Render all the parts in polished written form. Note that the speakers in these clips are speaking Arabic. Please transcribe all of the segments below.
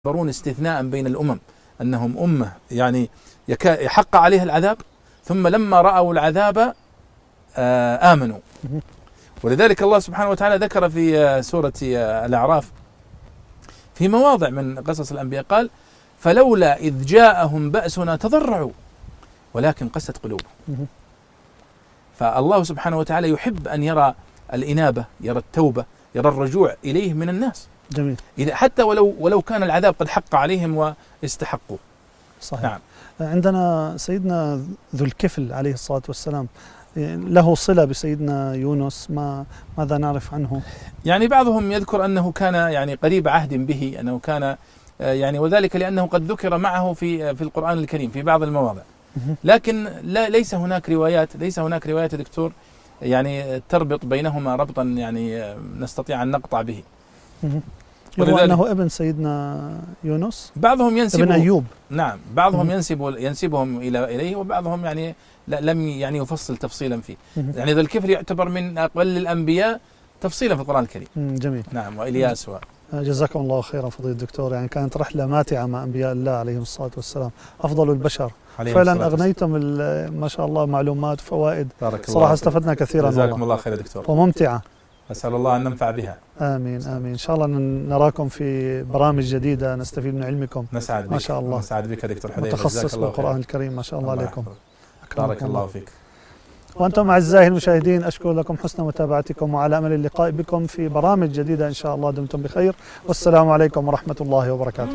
يعتبرون استثناء بين الأمم، أنهم أمة يعني يحق عليها العذاب، ثم لما رأوا العذاب آمنوا. ولذلك الله سبحانه وتعالى ذكر في سورة الأعراف في مواضع من قصص الأنبياء قال: فلولا إذ جاءهم بأسنا تضرعوا ولكن قست قلوبهم. فالله سبحانه وتعالى يحب أن يرى الإنابة، يرى التوبة، يرى الرجوع إليه من الناس. جميل. حتى ولو كان العذاب قد حق عليهم واستحقوا. صحيح. نعم. عندنا سيدنا ذو الكفل عليه الصلاة والسلام له صلة بسيدنا يونس، ماذا نعرف عنه؟ يعني بعضهم يذكر أنه كان يعني قريب عهد به، أنه كان يعني وذلك لأنه قد ذكر معه في القرآن الكريم في بعض المواضع، لكن ليس هناك روايات دكتور يعني تربط بينهما ربطا يعني نستطيع أن نقطع به. يروى أنه ابن سيدنا يونس، بعضهم ينسب ابن أيوب. نعم، بعضهم ينسبهم إليه، وبعضهم يعني لم يعني يفصل تفصيلا فيه. يعني ذو الكفل يعتبر من أقل الأنبياء تفصيلا في القرآن الكريم. جميل. نعم. وإلياس جزاكم الله خيرا فضيلة الدكتور، يعني كانت رحلة ماتعة مع أنبياء الله عليهم الصلاة والسلام، أفضل البشر. فعلا أغنيتم ما شاء الله معلومات وفوائد، صراحة استفدنا كثيرا. جزاكم الله خير دكتور، وممتعة. أسأل الله أن ننفع بها. آمين آمين. إن شاء الله نراكم في برامج جديدة نستفيد من علمكم. نسعد بك. ما شاء الله. نسعد بك دكتور حذيفة، متخصص بالقرآن الكريم، ما شاء الله عليكم. بارك الله فيك. وأنتم أعزائي المشاهدين، أشكر لكم حسن متابعتكم، وعلى أمل اللقاء بكم في برامج جديدة إن شاء الله. دمتم بخير، والسلام عليكم ورحمة الله وبركاته.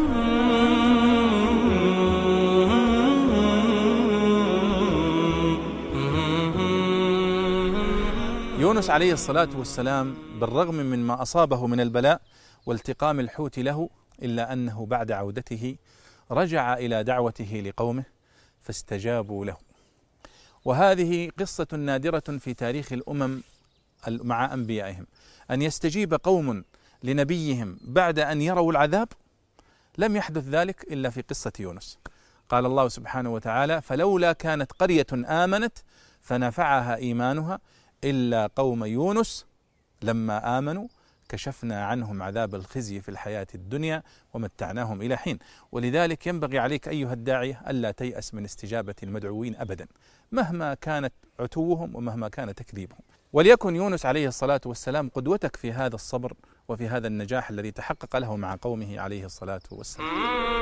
يونس عليه الصلاة والسلام بالرغم من ما أصابه من البلاء والتقام الحوت له، إلا أنه بعد عودته رجع إلى دعوته لقومه فاستجابوا له. وهذه قصة نادرة في تاريخ الأمم مع أنبيائهم، أن يستجيب قوم لنبيهم بعد أن يروا العذاب. لم يحدث ذلك إلا في قصة يونس. قال الله سبحانه وتعالى: فلولا كانت قرية آمنت فنفعها إيمانها إلا قوم يونس لما آمنوا كشفنا عنهم عذاب الخزي في الحياة الدنيا ومتعناهم إلى حين. ولذلك ينبغي عليك أيها الداعية ألا تيأس من استجابة المدعوين أبدا، مهما كانت عتوهم ومهما كان تكذيبهم. وليكن يونس عليه الصلاة والسلام قدوتك في هذا الصبر وفي هذا النجاح الذي تحقق له مع قومه عليه الصلاة والسلام.